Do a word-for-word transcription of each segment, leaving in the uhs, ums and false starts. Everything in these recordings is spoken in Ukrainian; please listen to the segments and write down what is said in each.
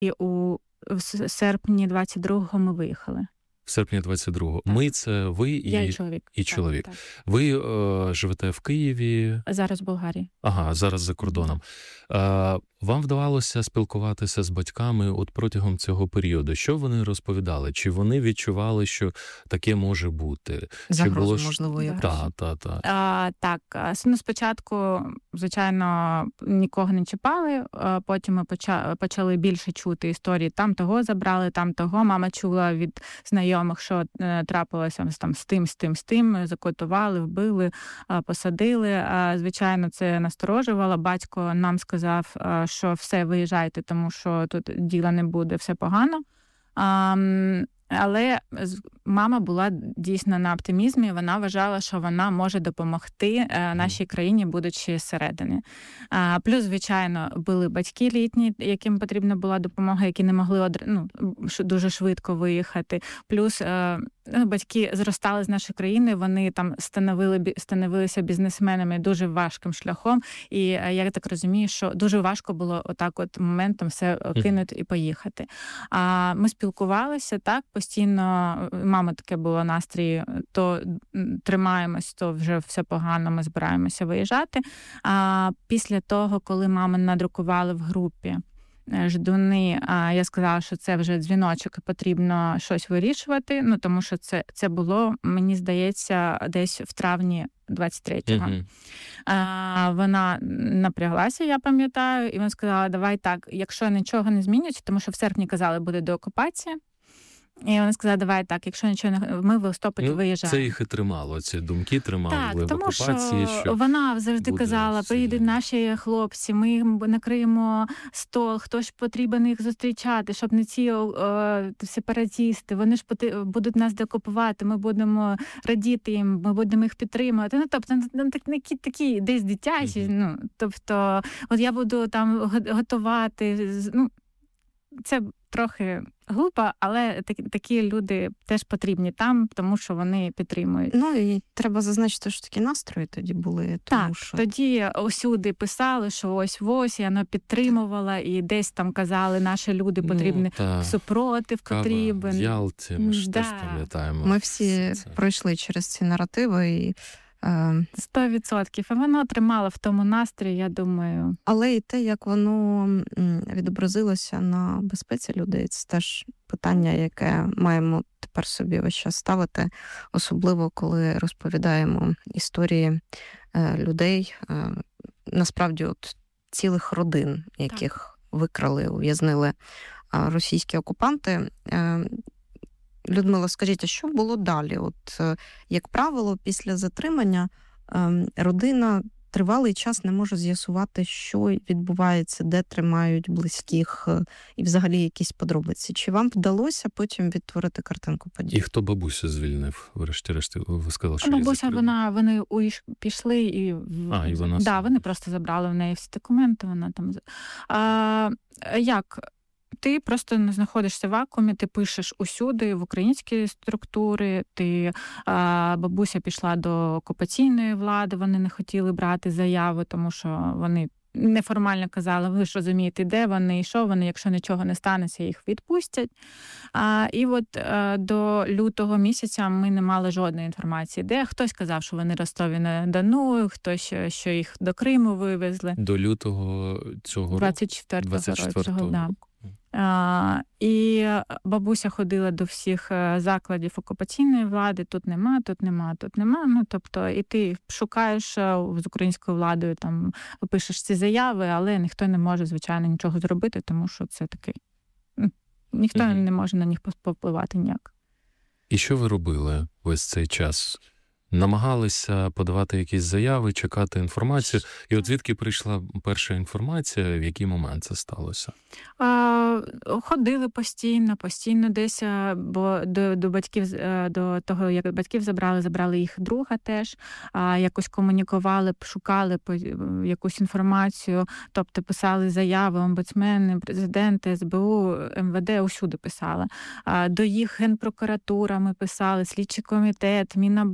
І у в серпні двадцять другого ми виїхали. В серпні двадцять другого. Ми – це ви і, Я і чоловік. І чоловік. Так, так. Ви е, живете в Києві? Зараз в Болгарії. Ага, зараз за кордоном. Е, вам вдавалося спілкуватися з батьками от протягом цього періоду? Що вони розповідали? Чи вони відчували, що таке може бути? Загрозу, було... можливо, якось. Так, так, так. А, так, ну, спочатку, звичайно, нікого не чіпали, а потім ми почали більше чути історії. Там того забрали, там того. Мама чула від знайомих, що трапилося там з тим, з тим, з тим. Закотували, вбили, посадили. Звичайно, це насторожувало. Батько нам сказав, що все, виїжджайте, тому що тут діла не буде, все погано. А, але мама була дійсно на оптимізмі, вона вважала, що вона може допомогти нашій країні, будучи зсередини. А, плюс, звичайно, були батьки літні, яким потрібна була допомога, які не могли ну, дуже швидко виїхати. Плюс батьки зростали з нашої країни, вони там становили, становилися бізнесменами дуже важким шляхом. І я так розумію, що дуже важко було отак от моментом все кинути і поїхати. А ми спілкувалися, так, постійно, мама таке було настрій, то тримаємось, то вже все погано, ми збираємося виїжджати. А після того, коли мами надрукували в групі ждуни, я сказала, що це вже дзвіночок і потрібно щось вирішувати, ну тому що це, це було, мені здається, десь в травні двадцять третього. Uh-huh. А, вона напряглася, я пам'ятаю, і вона сказала, давай так, якщо нічого не зміниться, тому що в серпні казали, буде деокупація. І вона сказала, давай так, якщо нічого не... Ми в листопаді ну, виїжджаємо. Це їх і тримало, ці думки тримали так, в тому окупації. Що, що вона завжди казала, приїдуть наші хлопці, ми їм накриємо стол, хтось потрібен їх зустрічати, щоб не ці о, сепаратісти, вони ж поти... будуть нас деокупувати, ми будемо радіти їм, ми будемо їх підтримувати. Ну, тобто, такі, такі десь дитячі, mm-hmm. ну, тобто, от я буду там готувати, ну, це трохи глупо, але такі, такі люди теж потрібні там, тому що вони підтримують. Ну і треба зазначити, що такі настрої тоді були. Тому так, що... тоді усюди писали, що ось-ось, і вона підтримувала, і десь там казали, наші люди потрібні, ну, супротив потрібен. В Ялті, ми ж да. теж пам'ятаємо. Ми всі пройшли через ці наративи і Сто відсотків. І воно тримало в тому настрої, я думаю. Але і те, як воно відобразилося на безпеці людей, це теж питання, яке маємо тепер собі весь час ставити, особливо коли розповідаємо історії людей, насправді от цілих родин, яких так. викрали, ув'язнили російські окупанти. Людмила, скажіть, а що було далі? От, як правило, після затримання родина тривалий час не може з'ясувати, що відбувається, де тримають близьких і взагалі якісь подробиці. Чи вам вдалося потім відтворити картинку подій? І хто бабусю звільнив? Врешті-решт, ви сказали, що бабуся, вона, вони уїж, пішли і... А, і вона... Да, вони просто забрали в неї всі документи, вона там... А, як... Ти просто не знаходишся в вакуумі, ти пишеш усюди, в українські структури, ти, а, бабуся пішла до окупаційної влади, вони не хотіли брати заяви, тому що вони неформально казали, ви ж розумієте, де вони і що вони, якщо нічого не станеться, їх відпустять. А, і от а, до лютого місяця ми не мали жодної інформації, де хтось казав, що вони Ростові на Дону, хтось, що їх до Криму вивезли. До лютого цього двадцять четвертого року. двадцять четвертого Да. А, і бабуся ходила до всіх закладів окупаційної влади, тут нема, тут нема, тут нема. Ну, тобто, і ти шукаєш з українською владою, там, пишеш ці заяви, але ніхто не може, звичайно, нічого зробити, тому що це такий, ніхто угу. не може на них повпливати ніяк. І що ви робили весь цей час? Намагалися подавати якісь заяви, чекати інформацію. І от звідки прийшла перша інформація, в який момент це сталося? А, ходили постійно, постійно десь, бо до, до батьків, до того, як батьків забрали, забрали їх друга теж, а, якось комунікували, шукали якусь інформацію, тобто писали заяви, омбудсмени, президенти, ес бе у, ем ве де, усюди писали. А, до їх Генпрокуратура ми писали, слідчий комітет, Міноборони,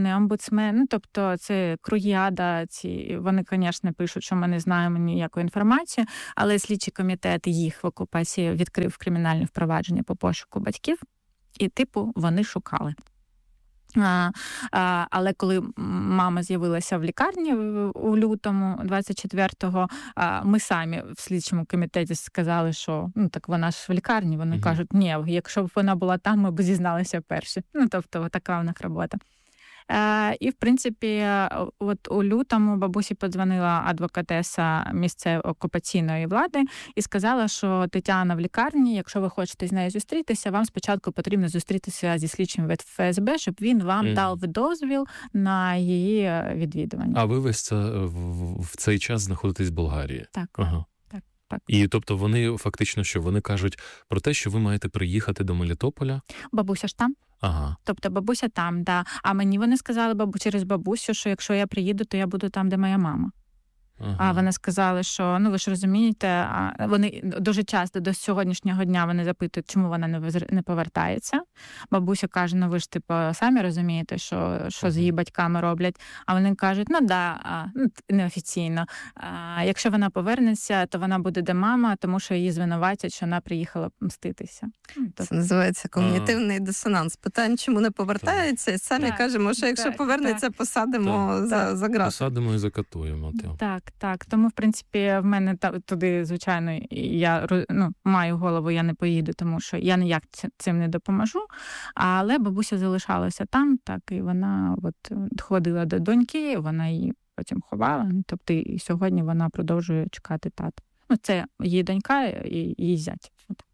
закони, омбудсмен, ну, тобто це Кругіада, ці, вони, звісно, пишуть, що ми не знаємо ніякої інформації, але слідчий комітет їх в окупації відкрив кримінальне впровадження по пошуку батьків, і, типу, вони шукали. А, а, але коли мама з'явилася в лікарні у лютому двадцять четвертого, а, ми самі в слідчому комітеті сказали, що ну так вона ж в лікарні. Вони uh-huh. кажуть, ні, якщо б вона була там, ми б зізналися перші. Ну, тобто, така в них робота. Е, і, в принципі, от у лютому бабусі подзвонила адвокатеса місцевої окупаційної влади і сказала, що Тетяна в лікарні, якщо ви хочете з нею зустрітися, вам спочатку потрібно зустрітися зі слідчим від Ф С Б, щоб він вам mm. дав дозвіл на її відвідування. А ви весь це, в, в цей час знаходитесь в Болгарії? Так. Ага. Так. І, тобто, вони фактично що? Вони кажуть про те, що ви маєте приїхати до Мелітополя? Бабуся ж там. Ага. Тобто бабуся там, да. А мені вони сказали бабу, через бабусю, що якщо я приїду, то я буду там, де моя мама. Ага. А вони сказали, що, ну ви ж розумієте, а вони дуже часто до сьогоднішнього дня вони запитують, чому вона не не повертається. Бабуся каже, ну ви ж типу самі розумієте, що, що з її батьками роблять. А вони кажуть, ну да, ну, неофіційно. А, якщо вона повернеться, то вона буде де мама, тому що її звинуватять, що вона приїхала мститися. Це називається когнітивний дисонанс. Питань, чому не повертається, і самі так, кажемо, що якщо так, повернеться, так, посадимо так, за, так. за грати. Посадимо і закатуємо. Так. Так, тому, в принципі, в мене туди, звичайно, я ну, маю голову, я не поїду, тому що я ніяк цим не допоможу. Але бабуся залишалася там, так, і вона от ходила до доньки, вона її потім ховала, тобто і сьогодні вона продовжує чекати тата. Ну, це її донька і її зять.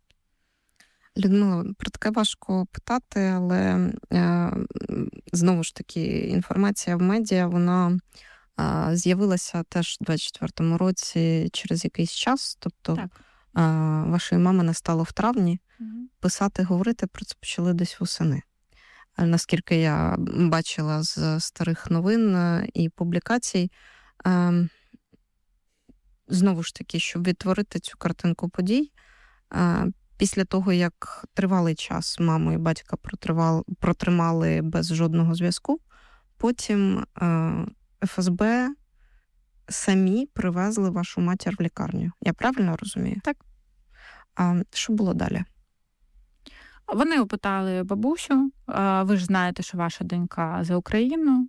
Людмила, про таке важко питати, але е, знову ж таки інформація в медіа, вона з'явилася теж у двадцять четвертому році через якийсь час, тобто так. вашої мами не стало в травні, угу. писати, говорити про це почали десь восени. Наскільки я бачила з старих новин і публікацій, знову ж таки, щоб відтворити цю картинку подій, після того, як тривалий час маму і батька протримали без жодного зв'язку, потім Ф С Б самі привезли вашу матір в лікарню. Я правильно розумію? Так. А що було далі? Вони опитали бабусю. Ви ж знаєте, що ваша донька за Україну.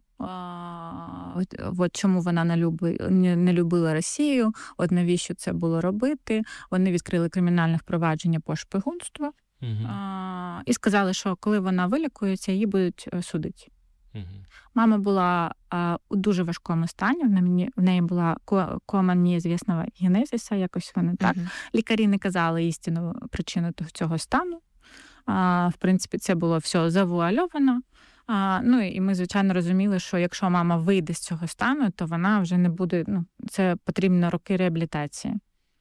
От чому вона не, люби, не любила Росію, от навіщо це було робити. Вони відкрили кримінальне впровадження по шпигунству. Угу. І сказали, що коли вона вилікується, її будуть судити. Угу. Мама була а, у дуже важкому стані, в неї, в неї була кома неізвісного генезиса, якось вони так. Uh-huh. Лікарі не казали істинну причину цього стану. А, в принципі, це було все завуальовано. А, ну і ми, звичайно, розуміли, що якщо мама вийде з цього стану, то вона вже не буде, ну, це потрібно роки реабілітації.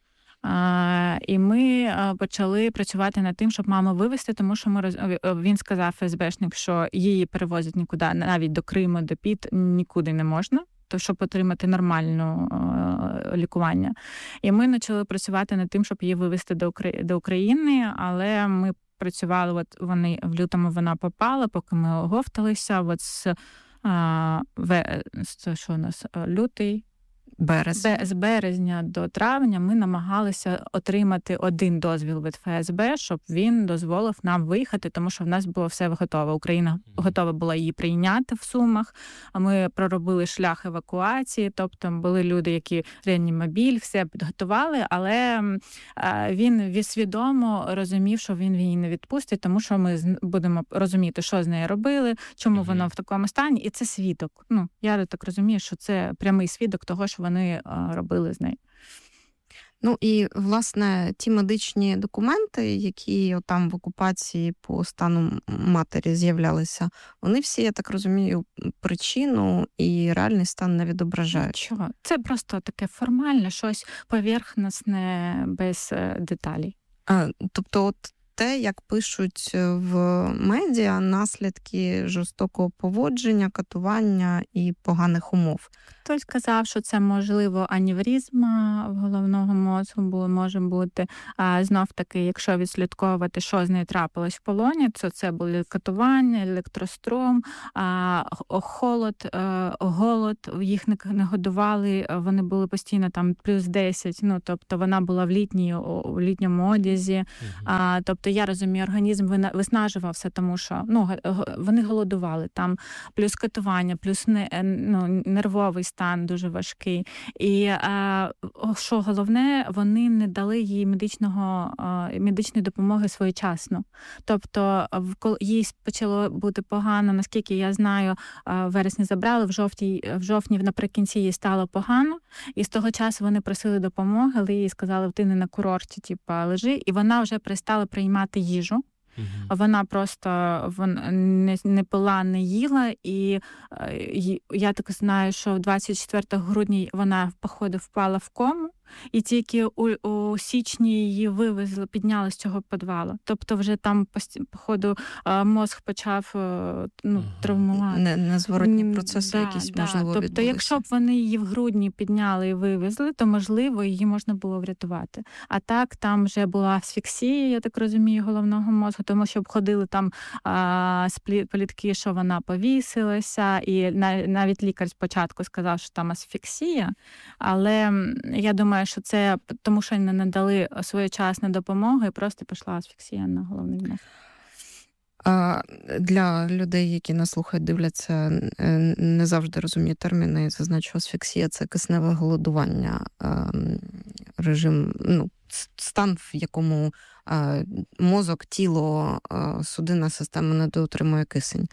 А, і ми почали працювати над тим, щоб маму вивезти, тому що ми роз... він сказав Ф С Бшник, що її перевозять нікуди, навіть до Криму, до Піт, нікуди не можна, то щоб отримати нормальне лікування. І ми почали працювати над тим, щоб її вивезти до, Украї... до України, але ми працювали, от вони в лютому вона попала, поки ми оговталися, от з, а, в... з що у нас, лютий, Березня. З березня до травня ми намагалися отримати один дозвіл від Ф С Б, щоб він дозволив нам виїхати, тому що в нас було все готове. Україна готова була її прийняти в Сумах, а ми проробили шлях евакуації, тобто були люди, які реанімобіль, все підготували, але він свідомо розумів, що він її не відпустить, тому що ми будемо розуміти, що з нею робили, чому воно в такому стані, і це свідок. Ну, я так розумію, що це прямий свідок того, що вони робили з нею. Ну і, власне, ті медичні документи, які там в окупації по стану матері з'являлися, вони всі, я так розумію, причину і реальний стан не відображають. Чого? Це просто таке формальне, щось поверхностне, без деталей. А, тобто, от те, як пишуть в медіа, наслідки жорстокого поводження, катування і поганих умов. Хтось казав, що це, можливо, аневризма в головного мозку було, може бути. А знов-таки, якщо відслідковувати, що з нею трапилось в полоні, то це були катування, електрострум, а, холод, а, голод, їх не, не годували, вони були постійно там плюс десять, ну, тобто вона була в, літній, в літньому одязі. Угу. А, тобто, я розумію, організм виснажувався, тому що ну, вони голодували, там плюс катування, плюс не, ну, нервовий стан дуже важкий. І а, що головне, вони не дали їй медичного, а, медичної допомоги своєчасно. Тобто їй почало бути погано, наскільки я знаю, в вересні забрали, в жовтні, в жовтні наприкінці їй стало погано, і з того часу вони просили допомоги, але їй сказали, ти не на курорті, типу, лежи, і вона вже перестала приймати їжу. Uh-huh. Вона просто вона не, не пила, не їла, і е, я так знаю, що двадцять четвертого грудня вона, походу, впала в кому, і тільки у, у січні її вивезли, підняли з цього підвалу. Тобто вже там, походу, мозг почав ну, травмувати. Не, незворотні процеси да, якісь, да. можливо, Тобто, відбулися. якщо б вони її в грудні підняли і вивезли, то, можливо, її можна було врятувати. А так, там вже була асфіксія, я так розумію, головного мозку, тому що обходили там а, плітки, що вона повісилася, і навіть лікар спочатку сказав, що там асфіксія, але я думаю, що це тому, що не надали своєчасну допомогу, і просто пішла асфіксія на головний мозок. А для людей, які нас слухають, дивляться, не завжди розуміють терміни. Зазначу, асфіксія – це кисневе голодування, режим, ну, стан, в якому мозок, тіло, судинна система недоотримує кисень.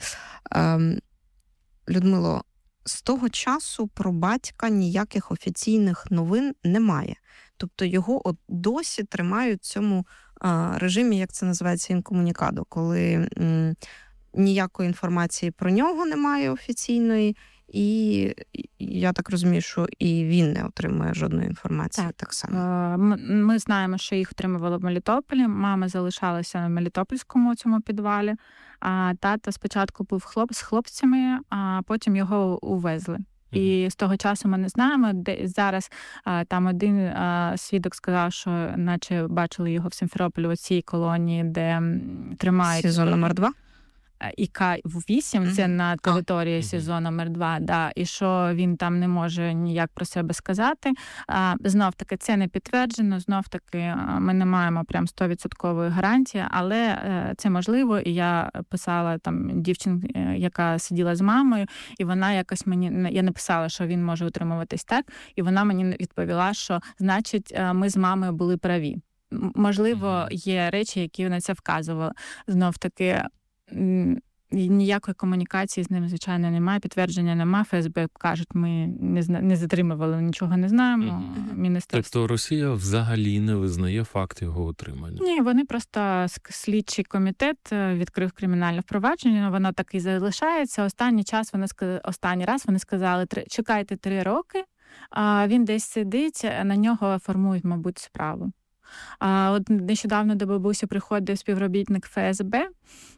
Людмило, з того часу про батька ніяких офіційних новин немає. Тобто його от досі тримають в цьому а, режимі, як це називається, інкомунікадо, коли м, ніякої інформації про нього немає офіційної, і я так розумію, що і він не отримує жодної інформації. Так, так само. Ми знаємо, що їх отримували в Мелітополі. Мама залишалася на Мелітопольському цьому підвалі, а тато спочатку був хлоп з хлопцями, а потім його увезли. І з того часу ми не знаємо, де зараз а, там один а, свідок сказав, що наче бачили його в Сімферополі, у цій колонії, де тримають... Сезон номер два? І К вісім, mm-hmm. це на території oh. СІЗО номер два, да, і що він там не може ніяк про себе сказати. А, знов-таки це не підтверджено, знов-таки ми не маємо прям сто відсотків гарантії, але це можливо, і я писала там дівчинку, яка сиділа з мамою, і вона якось мені, я написала, що він може утримуватись так, і вона мені відповіла, що значить ми з мамою були праві. Можливо, є речі, які на це вказували. Знов-таки ніякої комунікації з ним, звичайно, немає, підтвердження немає. ФСБ кажуть, ми не, зна... не затримували, нічого не знаємо. Mm-hmm. Міністерство... Тобто Росія взагалі не визнає факт його отримання? Ні, вони просто, слідчий комітет відкрив кримінальне впровадження, воно так і залишається. Останній час вони сказали, останній раз вони сказали, чекайте три роки, а він десь сидить, на нього формують, мабуть, справу. А от нещодавно до бабусі приходив співробітник ФСБ,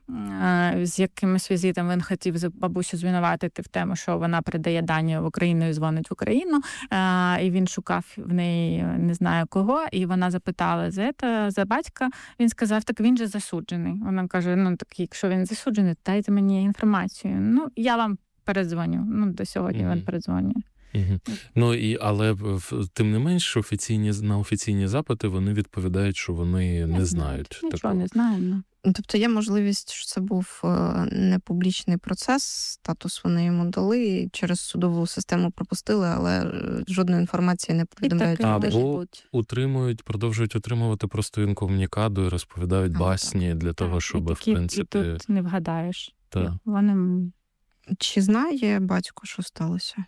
з якимось візитом він хотів бабусю звинуватити в тому, що вона передає дані в Україну і дзвонить в Україну, і він шукав в неї не знаю кого, і вона запитала за це, за батька, він сказав, так він же засуджений. Вона каже, ну так якщо він засуджений, дайте мені інформацію. Ну, я вам передзвоню. Ну, до сьогодні mm-hmm. він передзвонює. Угу. Ну і але тим не менш, офіційні на офіційні запити вони відповідають, що вони не, не знають. Нічого такого. не знаємо. Тобто є можливість, що це був не публічний процес, статус вони йому дали, через судову систему пропустили, але жодної інформації не повідомляють. Або утримують, продовжують отримувати просто інкомунікаду і розповідають а, басні так. для того, так. щоб, і такі, в принципі... І тут не вгадаєш. Так. Вони... Чи знає батько, що сталося?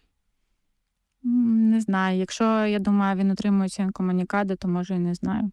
Не знаю. Якщо, я думаю, він отримується інкомунікади, то, може, і не знаю.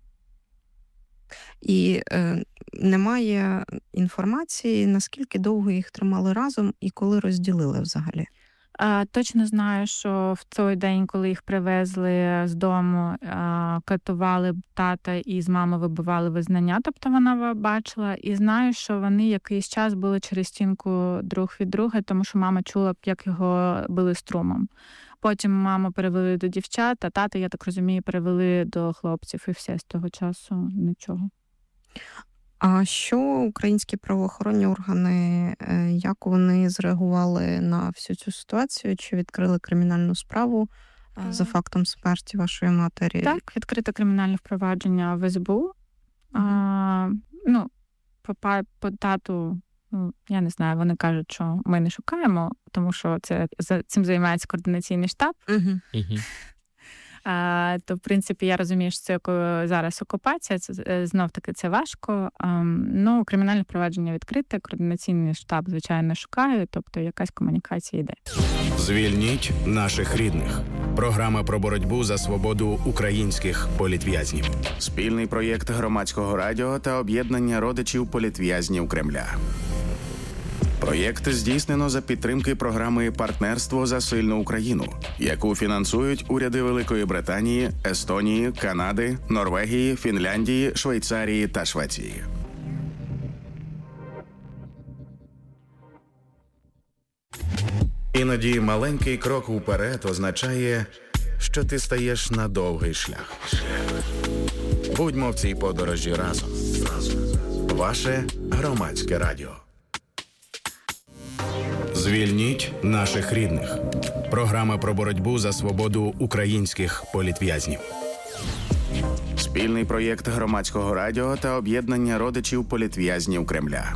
І е, немає інформації, наскільки довго їх тримали разом і коли розділили взагалі? А, точно знаю, що в той день, коли їх привезли з дому, а, катували тата і з мами вибивали визнання, тобто вона бачила. І знаю, що вони якийсь час були через стінку друг від друга, тому що мама чула, як його били струмом. Потім маму перевели до дівчат, а тата, я так розумію, перевели до хлопців. І все, з того часу нічого. А що українські правоохоронні органи, як вони зреагували на всю цю ситуацію? Чи відкрили кримінальну справу за фактом смерті вашої матері? Так, відкрите кримінальне впровадження в ес бе у. Mm-hmm. А, ну, по, по тату, ну, я не знаю, вони кажуть, що ми не шукаємо, тому що це, цим займається координаційний штаб. Mm-hmm. Mm-hmm. А, то, в принципі, я розумію, що це зараз окупація, це знов-таки це важко. А, ну, кримінальне провадження відкрите, координаційний штаб, звичайно, шукає, тобто якась комунікація йде. Звільніть наших рідних. Програма про боротьбу за свободу українських політв'язнів. Спільний проєкт Громадського радіо та об'єднання родичів політв'язнів Кремля. Проєкт здійснено за підтримки програми «Партнерство за сильну Україну», яку фінансують уряди Великої Британії, Естонії, Канади, Норвегії, Фінляндії, Швейцарії та Швеції. Іноді маленький крок уперед означає, що ти стаєш на довгий шлях. Будьмо в цій подорожі разом. Ваше Громадське радіо. Звільніть наших рідних. Програма про боротьбу за свободу українських політв'язнів. Спільний проєкт Громадського радіо та об'єднання родичів політв'язнів Кремля.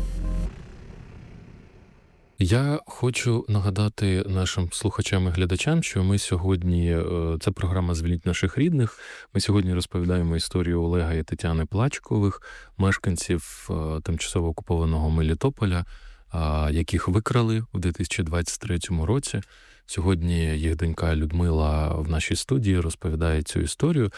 Я хочу нагадати нашим слухачам і глядачам, що ми сьогодні, це програма «Звільніть наших рідних», ми сьогодні розповідаємо історію Олега і Тетяни Плачкових, мешканців тимчасово окупованого Мелітополя, яких викрали в дві тисячі двадцять третьому році. Сьогодні їх донька Людмила в нашій студії розповідає цю історію.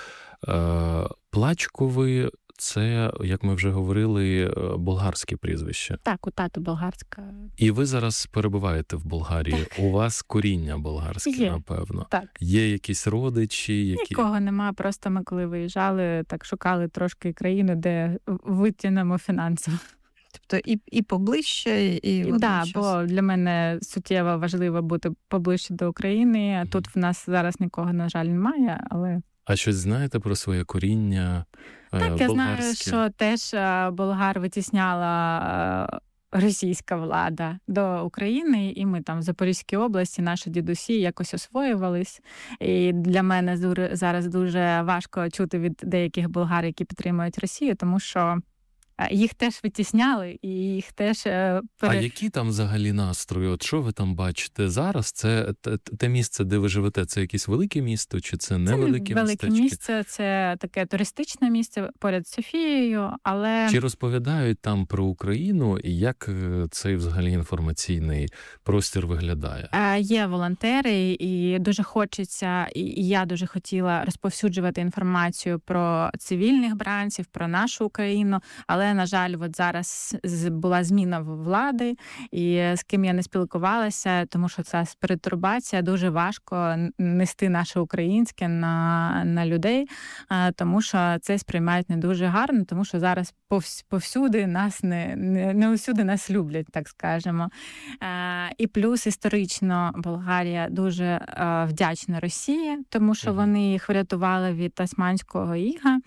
Плачкові – це, як ми вже говорили, болгарське прізвище. Так, у тату болгарська. І ви зараз перебуваєте в Болгарії. Так. У вас коріння болгарське, Є. Напевно. Так. Є якісь родичі? Які... Нікого нема, просто ми коли виїжджали, так шукали трошки країну, де витягнемо фінансово. Тобто і, і поближче, і Так, да, бо для мене суттєво важливо бути поближче до України. Тут в нас зараз нікого, на жаль, немає, але... А щось знаєте про своє коріння так, болгарське? Я знаю, що теж болгар витісняла російська влада до України, і ми там в Запорізькій області, наші дідусі якось освоювались. І для мене зараз дуже важко чути від деяких болгар, які підтримують Росію, тому що їх теж витісняли, і їх теж... Пере... А які там взагалі настрої? От що ви там бачите зараз? Це те місце, де ви живете, це якесь велике місто, чи це невелике це містечко? Велике місце, це таке туристичне місце поряд з Софією, але... Чи розповідають там про Україну, і як цей взагалі інформаційний простір виглядає? Є волонтери, і дуже хочеться, і я дуже хотіла розповсюджувати інформацію про цивільних бранців, про нашу Україну, але на жаль, от зараз була зміна влади, і з ким я не спілкувалася, тому що ця перетурбація, дуже важко нести наше українське на, на людей, тому що це сприймають не дуже гарно, тому що зараз повс, повсюди нас не, не, не усюди нас люблять, так скажемо. І плюс історично Болгарія дуже вдячна Росії, тому що вони їх врятували від османського іга.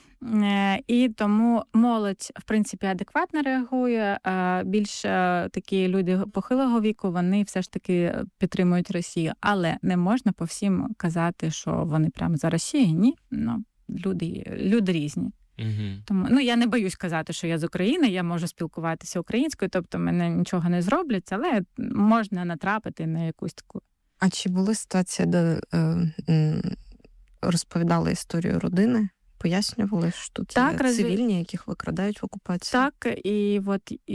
І тому молодь, в принципі, адекватно реагує. Більш такі люди похилого віку, вони все ж таки підтримують Росію. Але не можна по всім казати, що вони прямо за Росію. Ні, ну, люди, люди різні. Угу. Тому, ну, я не боюсь казати, що я з України, я можу спілкуватися українською, тобто мене нічого не зроблять, але можна натрапити на якусь таку. А чи були ситуації, де е, розповідали історію родини? Пояснювали, що тут так, є цивільні, яких викрадають в окупації? Так, і от і,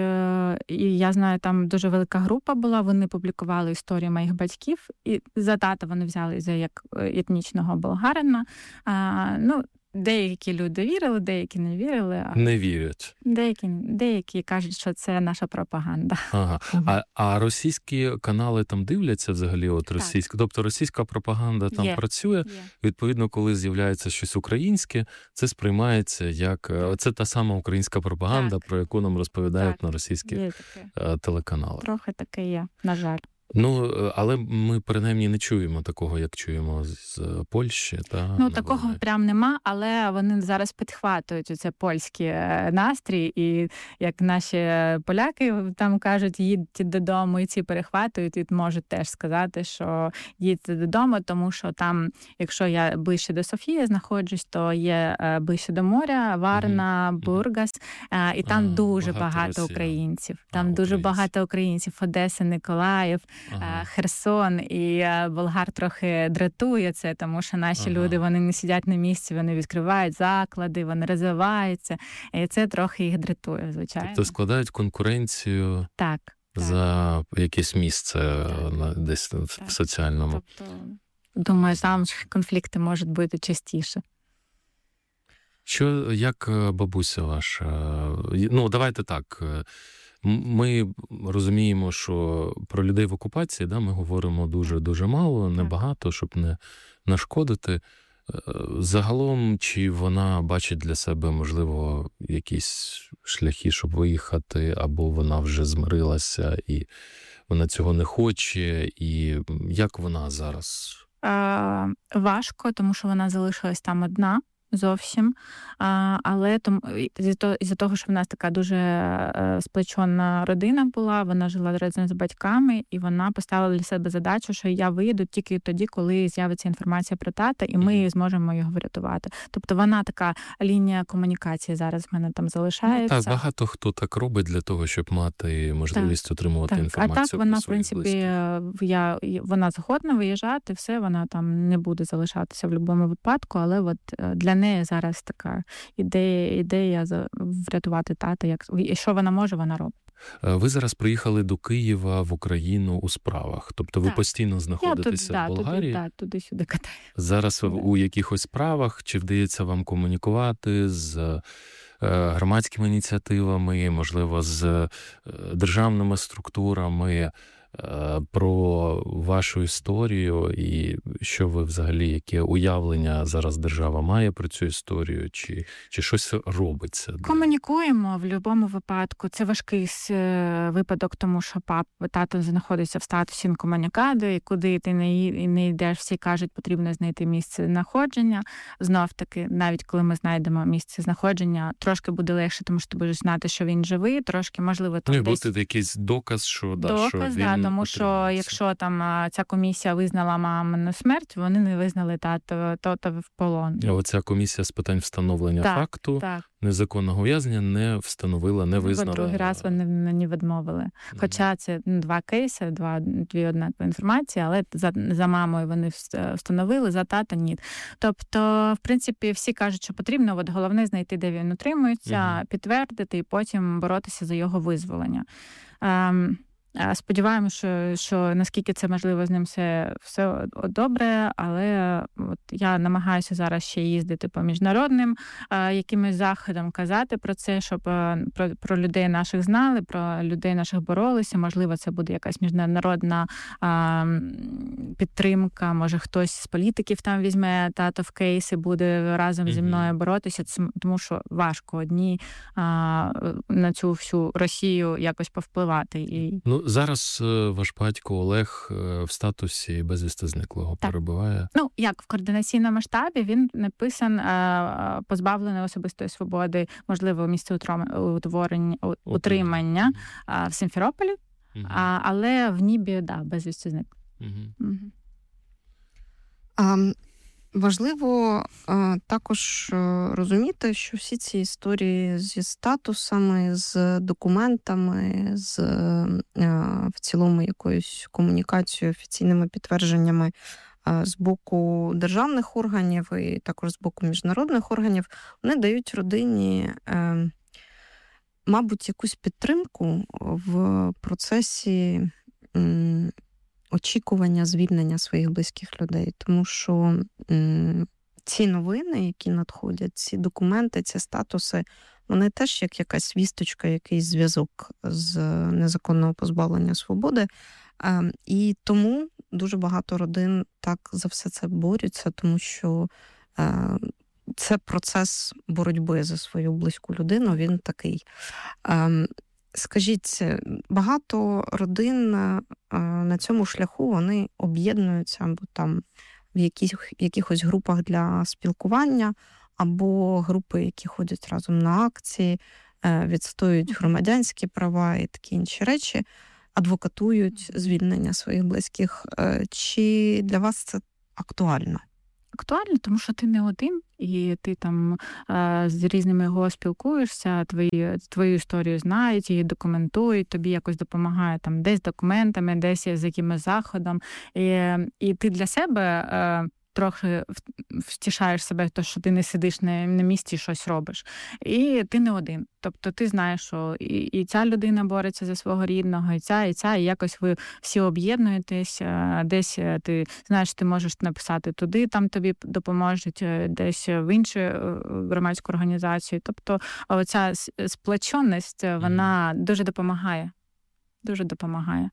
і я знаю, там дуже велика група була, вони публікували історію моїх батьків, і за тата вони взяли за як етнічного болгарина. А, ну, деякі люди вірили, деякі не вірили. А не вірять. Деякі, деякі кажуть, що це наша пропаганда. Ага. А, а російські канали там дивляться взагалі? От російська, тобто російська пропаганда там Є. працює. Є. Відповідно, коли з'являється щось українське, це сприймається як... Це та сама українська пропаганда, Так. про яку нам розповідають Так. на російських Є таке. телеканалах. Трохи таке є, на жаль. Ну, але ми, принаймні, не чуємо такого, як чуємо з Польщі. Та, ну, такого прям нема, але вони зараз підхватують оце польський настрій, і як наші поляки там кажуть, їдьте додому, і ці перехватують, і можуть теж сказати, що їдьте додому, тому що там, якщо я ближче до Софії знаходжусь, то є ближче до моря, Варна, mm-hmm. Бургас, і там а, дуже багато, багато українців. Там а, дуже українці. багато українців. Одеса, Миколаїв, Ага. Херсон, і Болгар трохи дратує це, тому що наші ага. люди, вони не сидять на місці, вони відкривають заклади, вони розвиваються, і це трохи їх дратує, звичайно. Тобто складають конкуренцію так, за так. якесь місце так. десь так. в соціальному. Тобто, думаю, там конфлікти можуть бути частіше. Що, як бабуся ваша? Ну, давайте так. Ми розуміємо, що про людей в окупації да, ми говоримо дуже-дуже мало, небагато, щоб не нашкодити. Загалом, чи вона бачить для себе, можливо, якісь шляхи, щоб виїхати, або вона вже змирилася і вона цього не хоче, і як вона зараз? Е, важко, тому що вона залишилась там одна. Зовсім, а, але тому, із-за того, що в нас така дуже е, сплечена родина була, вона жила разом з батьками, і вона поставила для себе задачу, що я виїду тільки тоді, коли з'явиться інформація про тата, і ми зможемо його врятувати. Тобто вона така лінія комунікації зараз в мене там залишається. Ну, так, багато хто так робить для того, щоб мати можливість так, отримувати так. інформацію. А так вона, в принципі, я, вона згодна виїжджати, все, вона там не буде залишатися в будь-якому випадку, але от для неї зараз така ідея, ідея врятувати тата, як і що вона може, вона робить. Ви зараз приїхали до Києва в Україну у справах, тобто ви так. постійно знаходитеся Я тут, в Болгарії. Да, туди, да, туди-сюди катаю. Зараз да. у якихось справах, чи вдається вам комунікувати з громадськими ініціативами, можливо, з державними структурами, про вашу історію і що ви взагалі, яке уявлення зараз держава має про цю історію, чи, чи щось робиться? Комунікуємо в будь-якому випадку. Це важкий випадок, тому що пап, тато знаходиться в статусі інкомунікаду, і куди ти не, не йдеш, всі кажуть, потрібно знайти місце знаходження. Знов-таки, навіть коли ми знайдемо місце знаходження, трошки буде легше, тому що ти будеш знати, що він живий, трошки, можливо, там ну, десь... буде якийсь доказ, що, доказ, да, що він... Да, тому що якщо там ця комісія визнала мамину смерть, вони не визнали тато, тато в полон. А оця комісія з питань встановлення так, факту так. незаконного ув'язнення не встановила, не визнала. Другий раз вони не відмовили. Mm-hmm. Хоча це два кейси, два, дві однакові інформації, але за, за мамою вони встановили, за тата ні. Тобто, в принципі, всі кажуть, що потрібно, от головне знайти, де він утримується, mm-hmm. підтвердити і потім боротися за його визволення. Ем, Сподіваємося, що, що наскільки це можливо з ним все, все добре, але от я намагаюся зараз ще їздити по міжнародним а, якимось заходам, казати про це, щоб а, про, про людей наших знали, про людей наших боролися. Можливо, це буде якась міжнародна а, підтримка, може хтось з політиків там візьме тато в кейс і буде разом mm-hmm. зі мною боротися, тому що важко одні а, на цю всю Росію якось повпливати. І... Ну, зараз ваш батько Олег в статусі безвісти зниклого так. перебуває? Ну, як в координаційному масштабі він написан позбавлений особистої свободи, можливо, місце утворення, утримання mm-hmm. в Сімферополі, mm-hmm. а, але в Нібі, да, безвісти зниклий. Mm-hmm. Mm-hmm. Um... Важливо а, також розуміти, що всі ці історії зі статусами, з документами, з а, в цілому якоюсь комунікацією, офіційними підтвердженнями а, з боку державних органів і також з боку міжнародних органів, вони дають родині, а, мабуть, якусь підтримку в процесі м, очікування звільнення своїх близьких людей, тому що м, ці новини, які надходять, ці документи, ці статуси, вони теж як якась вісточка, якийсь зв'язок з незаконного позбавлення свободи. І тому дуже багато родин так за все це борються, тому що це процес боротьби за свою близьку людину, він такий. Скажіть, багато родин на цьому шляху, вони об'єднуються або там в яких, якихось групах для спілкування, або групи, які ходять разом на акції, відстоюють громадянські права і такі інші речі, адвокатують звільнення своїх близьких. Чи для вас це актуально? Актуально, тому що ти не один, і ти там з різними його спілкуєшся, твої, твою історію знають, її документують, тобі якось допомагає там десь документами, десь з якимось заходом. І, і ти для себе трохи втішаєш себе, то, що ти не сидиш на, на місці і щось робиш. І ти не один. Тобто ти знаєш, що і, і ця людина бореться за свого рідного, і ця, і ця, і якось ви всі об'єднуєтесь, десь ти знаєш, ти можеш написати туди, там тобі допоможуть, десь в іншу громадську організацію. Тобто оця сплоченість, вона mm. дуже допомагає. Дуже допомагає.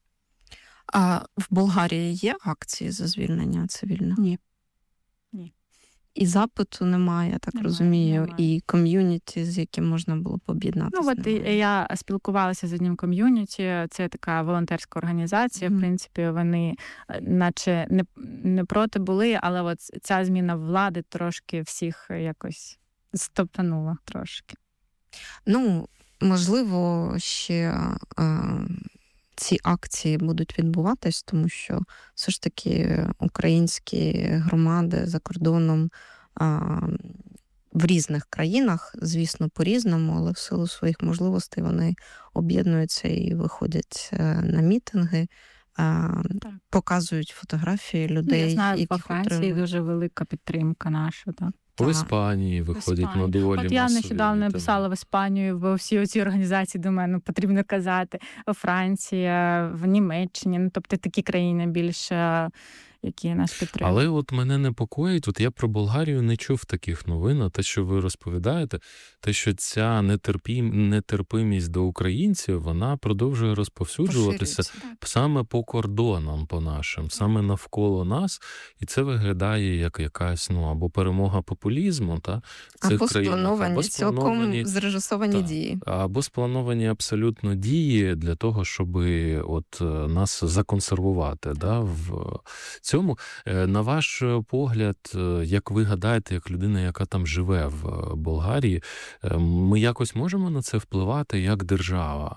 А в Болгарії є акції за звільнення цивільного? Ні. Ні. І запиту немає, я так немає, розумію, немає. І ком'юніті, з яким можна було б об'єднатися. Ну, от немає. Я спілкувалася з одним ком'юніті, це така волонтерська організація, mm-hmm. в принципі, вони наче не, не проти були, але от ця зміна влади трошки всіх якось стоптанула трошки. Ну, можливо, ще... Е- ці акції будуть відбуватись, тому що все ж таки українські громади за кордоном а, в різних країнах, звісно, по-різному, але в силу своїх можливостей вони об'єднуються і виходять на мітинги, а, показують фотографії людей. Ну, я знаю, які по Франції отримують. Дуже велика підтримка наша, так. В Іспанії виходять на доволі масові. От я нещодавно написала в Іспанію, в всі ці організації, думаю, ну, потрібно казати. У Франції, в Німеччині, ну, тобто такі країни більше, які нас підтримують. Але от мене непокоїть, от я про Болгарію не чув таких новин, а те, що ви розповідаєте, те, що ця нетерпім, нетерпимість до українців, вона продовжує розповсюджуватися саме по кордонам, по нашим, саме навколо нас, і це виглядає як якась, ну, або перемога популізму, та, в цих або країнах. Сплановані, або сплановані, цілком зрежисовані та, дії. Або сплановані абсолютно дії для того, щоб от нас законсервувати, да, в цьому. На ваш погляд, як ви гадаєте, як людина, яка там живе в Болгарії, ми якось можемо на це впливати як держава?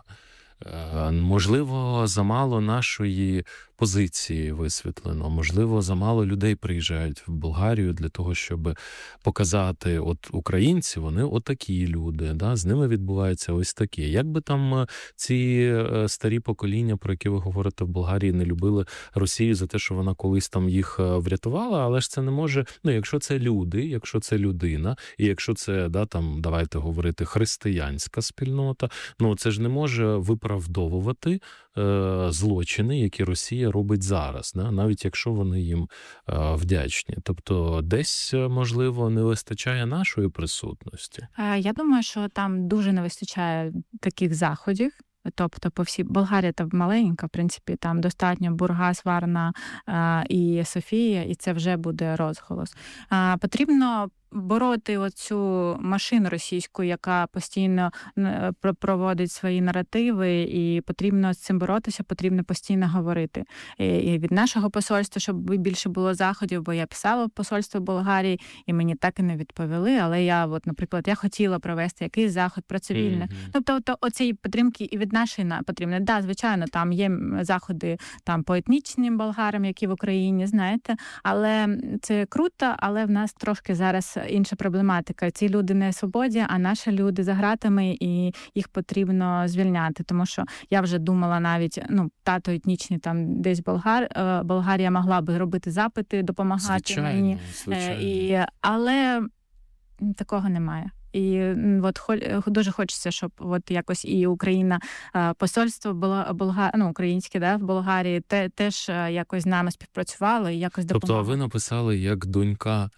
Можливо, замало нашої позиції висвітлено, можливо, замало людей приїжджають в Болгарію для того, щоб показати, от українці, вони отакі люди, да? З ними відбувається ось таке. Як би там ці старі покоління, про які ви говорите в Болгарії, не любили Росію за те, що вона колись там їх врятувала, але ж це не може, ну, якщо це люди, якщо це людина, і якщо це, да, там, давайте говорити, християнська спільнота, ну, це ж не може виправдовувати е, злочини, які Росія робить зараз, да? Навіть якщо вони їм е, вдячні. Тобто десь, можливо, не вистачає нашої присутності. Я думаю, що там дуже не вистачає таких заходів. Тобто по всій Болгарія та маленька, в принципі, там достатньо Бургас, Варна а, і Софія, і це вже буде розголос. А, потрібно бороти оцю машину російську, яка постійно проводить свої наративи, і потрібно з цим боротися, потрібно постійно говорити. І від нашого посольства, щоб більше було заходів, бо я писала в посольство Болгарії, і мені так і не відповіли, але я, от, наприклад, я хотіла провести якийсь заход про цивільне. Mm-hmm. Тобто, то, оцієї підтримки і від нашої потрібно. Да, звичайно, там є заходи там по етнічним болгарам, які в Україні, знаєте, але це круто, але в нас трошки зараз інша проблематика. Ці люди не в свободі, а наші люди за ґратами, і їх потрібно звільняти. Тому що я вже думала навіть, ну, тато етнічний там десь Болгар, Болгарія могла би робити запити, допомагати звичайно, мені. Звичайно. І, але такого немає. І от дуже хочеться, щоб от якось і Україна, посольство Болга... ну, українське, да, в Болгарії те, теж якось з нами співпрацювало і якось допомагало. Тобто, а ви написали як донька так.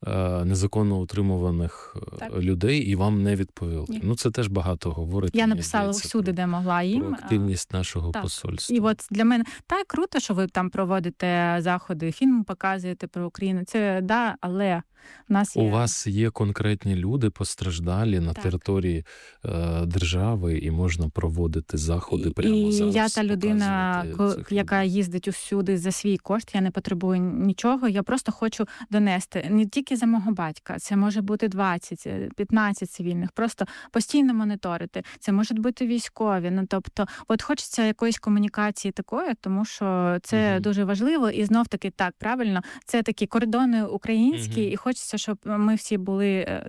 незаконно утримуваних так. людей, і вам не відповіли. Ні. Ну, це теж багато говорить. Я написала всюди, де могла їм. Про активність нашого так. посольства. І от для мене так круто, що ви там проводите заходи, фільм показуєте про Україну. Це, да, але у нас є... У вас є конкретні люди, постраждалі на так. території е, держави, і можна проводити заходи і, прямо і зараз. І я та людина, яка їздить усюди за свій кошт, я не потребую нічого, я просто хочу донести не тільки за мого батька, це може бути двадцять, п'ятнадцять цивільних, просто постійно моніторити. Це можуть бути військові, ну тобто, от хочеться якоїсь комунікації такої, тому що це угу. дуже важливо, і знов-таки так, правильно, це такі кордони українські, угу. і хочеться, щоб ми всі були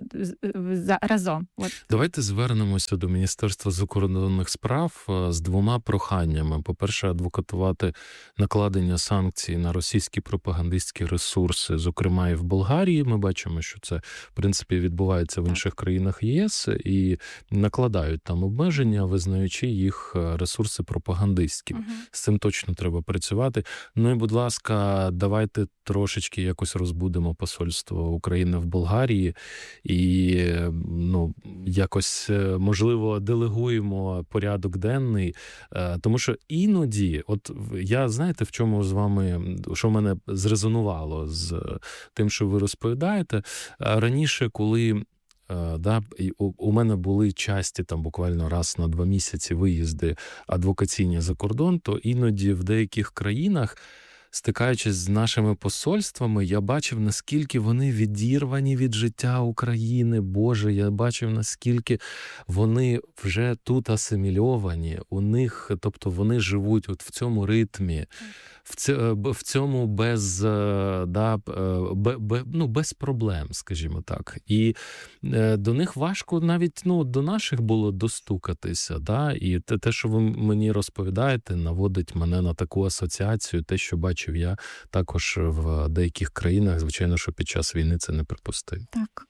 разом. От. Давайте звернемося до Міністерства закордонних справ з двома проханнями. По-перше, адвокатувати накладення санкцій на російські пропагандистські ресурси, зокрема і в Болгарії. Ми бачимо, що це, в принципі, відбувається в інших країнах ЄС, і накладають там обмеження, визнаючи їх ресурси пропагандистськими. Угу. З цим точно треба працювати. Ну і, будь ласка, давайте трошечки якось розбудемо посольство України в Болгарії і, ну, якось, можливо, делегуємо порядок денний, тому що іноді, от я, знаєте, в чому з вами, що мене зрезонувало з тим, що ви розповідаєте, раніше, коли Да, у, у мене були часті там буквально раз на два місяці виїзди адвокаційні за кордон, то іноді в деяких країнах, стикаючись з нашими посольствами, я бачив, наскільки вони відірвані від життя України. Боже, я бачив, наскільки вони вже тут асимільовані. У них, тобто вони живуть от в цьому ритмі, в цьому без, да, ну, без проблем, скажімо так. І до них важко навіть, ну, до наших було достукатися. Да? І те, що ви мені розповідаєте, наводить мене на таку асоціацію, те, що бачив я також в деяких країнах, звичайно, що під час війни це неприпустимо. Так.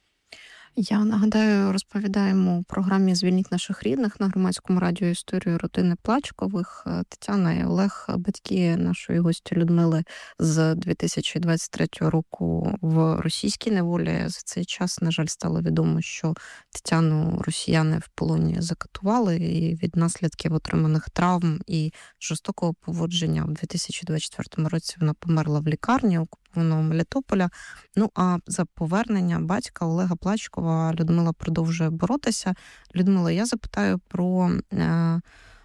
Я нагадаю, розповідаємо у програмі «Звільніть наших рідних» на Громадському радіо історію родини Плачкових. Тетяна і Олег, батьки нашої гості Людмили, з дві тисячі двадцять третього року в російській неволі. За цей час, на жаль, стало відомо, що Тетяну росіяни в полоні закатували, і від наслідків отриманих травм і жорстокого поводження в дві тисячі двадцять четвертому році вона померла в лікарні окупованого Мелітополя. Ну, а за повернення батька Олега Плачкова Людмила продовжує боротися. Людмила, я запитаю про, е,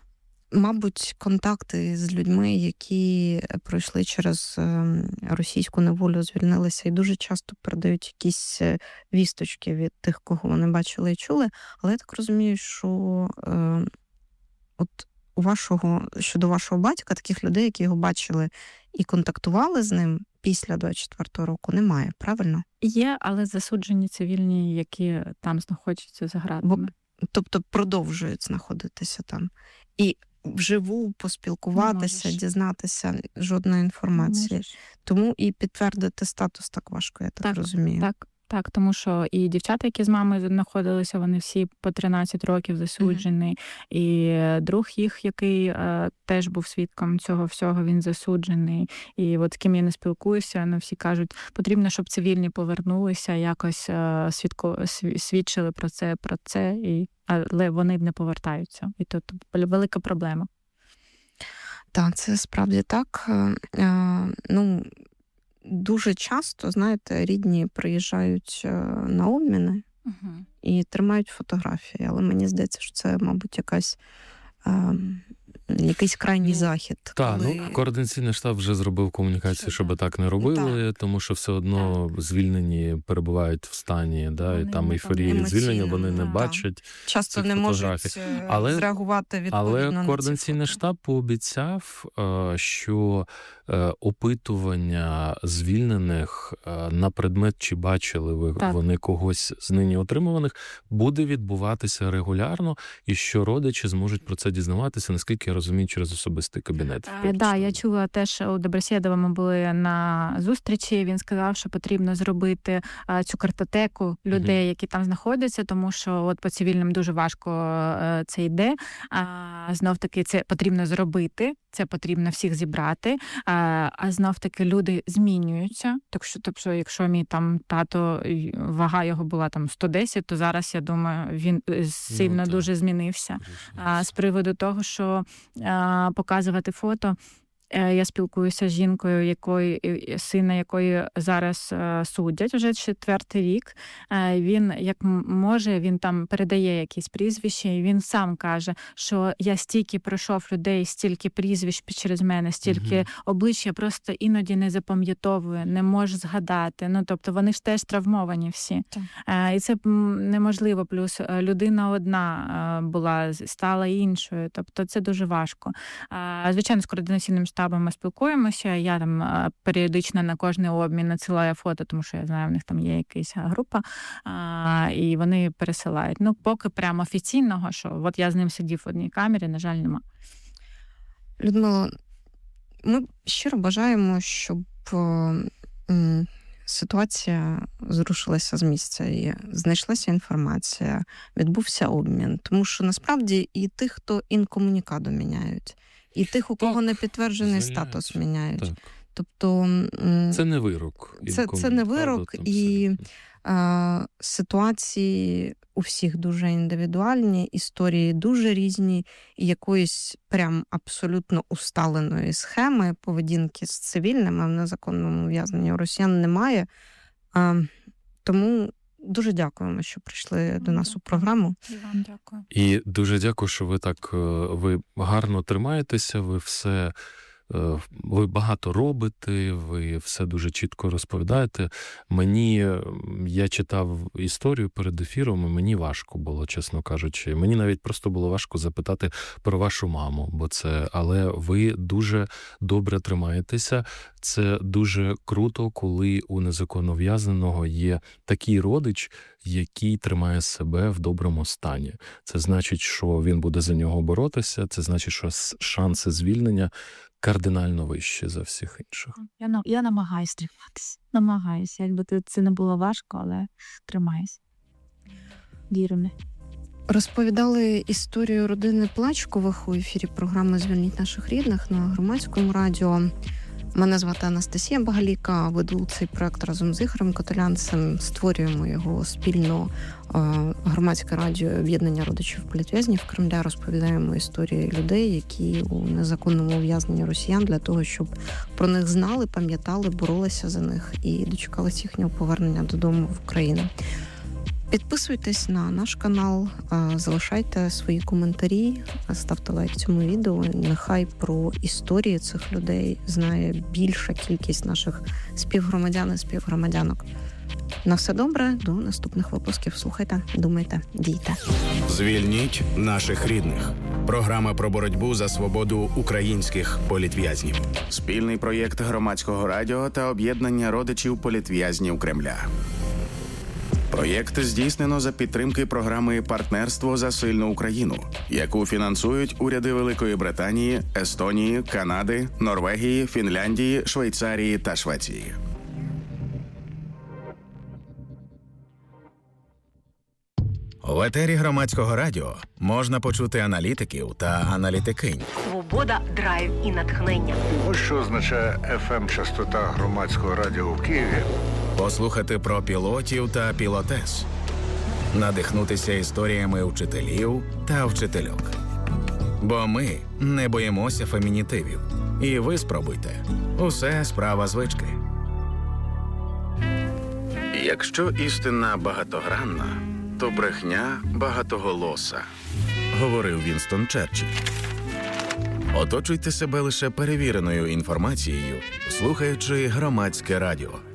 мабуть, контакти з людьми, які пройшли через е, російську неволю, звільнилися і дуже часто передають якісь вісточки від тих, кого вони бачили і чули. Але я так розумію, що е, от у вашого, щодо вашого батька, таких людей, які його бачили і контактували з ним після двадцять четвертого року, немає, правильно? Є, але засуджені цивільні, які там знаходяться за ґратами. Тобто продовжують знаходитися там. І вживу поспілкуватися, дізнатися жодної інформації. Тому і підтвердити статус так важко, я так, так розумію. Так. Так, тому що і дівчата, які з мамою знаходилися, вони всі по тринадцять років засуджені. Mm-hmm. І друг їх, який е, теж був свідком цього всього, він засуджений. І от з ким я не спілкуюся, ну, всі кажуть, потрібно, щоб цивільні повернулися, якось е, свідко, свідчили про це, про це, і, але вони не повертаються. І тут велика проблема. Так, це справді так. Е, ну... Дуже часто, знаєте, рідні приїжджають на обміни uh-huh. і тримають фотографії, але мені здається, що це, мабуть, якась е, якийсь крайній ну, захід. Так, коли... ну, координаційний штаб вже зробив комунікацію, щоб так не робили, так. тому що все одно так. звільнені перебувають в стані, да, вони і там ейфорії звільнення, вони не так. бачать часто не можуть але, зреагувати відповідно але на координаційний штаб пообіцяв, що опитування звільнених на предмет, чи бачили ви так. вони когось з нині отримуваних, буде відбуватися регулярно, і що родичі зможуть про це дізнаватися, наскільки я розумію, через особистий кабінет. Так, да, я чула теж, у Добросєдова ми були на зустрічі, він сказав, що потрібно зробити а, цю картотеку людей, угу. які там знаходяться, тому що от по цивільним дуже важко а, це йде, а знов-таки це потрібно зробити, це потрібно всіх зібрати, а, а знов-таки люди змінюються. Так що, тобто, якщо мій там тато, вага його була там сто десять, то зараз, я думаю, він сильно ну, дуже змінився. А, з приводу того, що а, показувати фото, я спілкуюся з жінкою, якої, сина якої зараз судять вже четвертий рік. Він, як може, він там передає якісь прізвища, і він сам каже, що я стільки пройшов людей, стільки прізвищ через мене, стільки угу. облич я просто іноді не запам'ятовую, не можу згадати. Ну, тобто вони ж теж травмовані всі. Так. І це неможливо. Плюс людина одна була, стала іншою. Тобто це дуже важко. Звичайно, з координаційним штабом ми спілкуємося, я там періодично на кожний обмін надсилаю фото, тому що я знаю, в них там є якась група, а, і вони пересилають. Ну, поки прямо офіційного, що от я з ним сидів в одній камері, на жаль, нема. Людмила, ми щиро бажаємо, щоб м, ситуація зрушилася з місця, і знайшлася інформація, відбувся обмін. Тому що насправді і тих, хто інкомунікадо міняють, і тих, у кого так, не підтверджений звільняють. Статус міняють. Так. Тобто це не вирок. Це, це не вирок, і е, ситуації у всіх дуже індивідуальні, історії дуже різні, і якоїсь прям абсолютно усталеної схеми поведінки з цивільними в незаконному ув'язненні у росіян немає. Е, тому дуже дякуємо, що прийшли до нас у програму. І вам дякую. І дуже дякую, що ви так, ви гарно тримаєтеся, ви все, ви багато робите, ви все дуже чітко розповідаєте. Мені, я читав історію перед ефіром, і мені важко було, чесно кажучи. Мені навіть просто було важко запитати про вашу маму, бо це, але ви дуже добре тримаєтеся. Це дуже круто, коли у незаконно ув'язненого є такий родич, який тримає себе в доброму стані. Це значить, що він буде за нього боротися, це значить, що шанси звільнення кардинально вищі за всіх інших. Я, я намагаюся триматися. Намагаюся. Якби це не було важко, але тримаюся. Вірю в мене. Розповідали історію родини Плачкових у ефірі програми «Звільніть наших рідних» на Громадському радіо. Мене звати Анастасія Багаліка, веду цей проект разом з Ігорем Котелянцем, створюємо його спільно. Громадське радіо «Об'єднання родичів політв'язнів Кремля», розповідаємо історії людей, які у незаконному ув'язненні росіян, для того, щоб про них знали, пам'ятали, боролися за них і дочекалися їхнього повернення додому в Україну. Підписуйтесь на наш канал, залишайте свої коментарі, ставте лайк цьому відео. Нехай про історії цих людей знає більша кількість наших співгромадян і співгромадянок. На все добре, до наступних випусків. Слухайте, думайте, дійте. Звільніть наших рідних. Програма про боротьбу за свободу українських політв'язнів. Спільний проєкт Громадського радіо та об'єднання родичів політв'язнів Кремля. Проєкт здійснено за підтримки програми «Партнерство за сильну Україну», яку фінансують уряди Великої Британії, Естонії, Канади, Норвегії, Фінляндії, Швейцарії та Швеції. В етері Громадського радіо можна почути аналітиків та аналітикинь. Свобода, драйв і натхнення. Ось що означає еф ем-частота Громадського радіо в Києві. Послухати про пілотів та пілотес. Надихнутися історіями вчителів та вчительок. Бо ми не боїмося фемінітивів. І ви спробуйте. Усе справа звички. Якщо істина багатогранна, то брехня багатоголоса, говорив Вінстон Черчилль. Оточуйте себе лише перевіреною інформацією, слухаючи Громадське радіо.